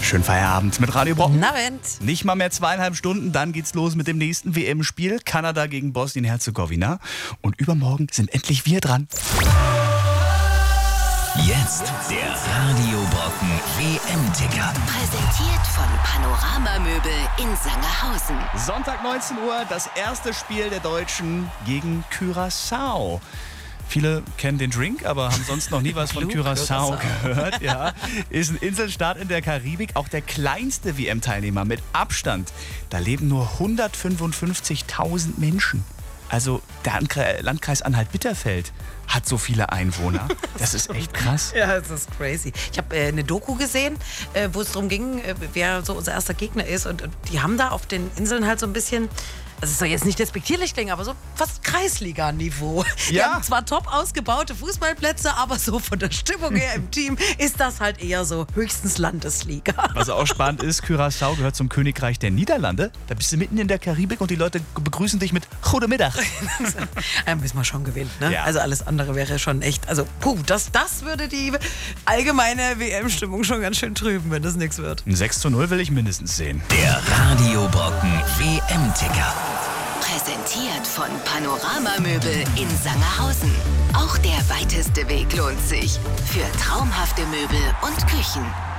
Schönen Feierabend mit Radio Brocken. Guten Abend. Nicht mal mehr 2,5 Stunden, dann geht's los mit dem nächsten WM-Spiel. Kanada gegen Bosnien-Herzegowina. Und übermorgen sind endlich wir dran. Jetzt der Radio Brocken WM-Ticker. Präsentiert von Panorama Möbel in Sangerhausen. Sonntag 19 Uhr, das erste Spiel der Deutschen gegen Curaçao. Viele kennen den Drink, aber haben sonst noch nie was von Curaçao gehört. Ja, ist ein Inselstaat in der Karibik, auch der kleinste WM-Teilnehmer mit Abstand. Da leben nur 155.000 Menschen. Also der Landkreis Anhalt-Bitterfeld hat so viele Einwohner. Das ist echt krass. Ja, das ist crazy. Ich habe eine Doku gesehen, wo es darum ging, wer so unser erster Gegner ist. Und die haben da auf den Inseln halt so ein bisschen... Also es soll jetzt nicht despektierlich klingen, aber so fast Kreisliga-Niveau. Die Ja. haben zwar top ausgebaute Fußballplätze, aber so von der Stimmung her im Team ist das halt eher so höchstens Landesliga. Was auch spannend ist, Curaçao gehört zum Königreich der Niederlande. Da bist du mitten in der Karibik und die Leute begrüßen dich mit Guten Mittag. Da müssen wir schon gewinnen, ne? Ja. Also alles andere wäre schon echt, also das würde die allgemeine WM-Stimmung schon ganz schön trüben, wenn das nichts wird. Ein 6:0 will ich mindestens sehen. Der Radio Brocken WM-Ticker. Präsentiert von Panorama Möbel in Sangerhausen. Auch der weiteste Weg lohnt sich. Für traumhafte Möbel und Küchen.